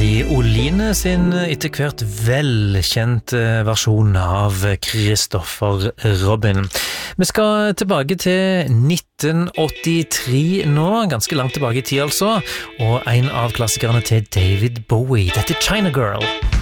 I Oline sin etter hvert velkjent versjon av Christopher Robin. Vi skal tilbake til 1983 nå, ganske langt tilbake I tid altså, og en av klassikerne til David Bowie. Dette er China Girl.